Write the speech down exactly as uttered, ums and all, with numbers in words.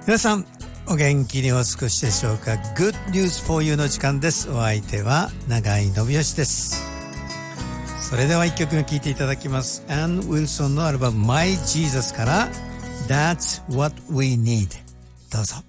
皆さんお元気にお過ごしでしょうか。 Good News for You の時間です。お相手は永井信義です。それでは一曲目聴いていただきます。アン・ウィルソンのアルバム My Jesus から That's What We Need。どうぞ。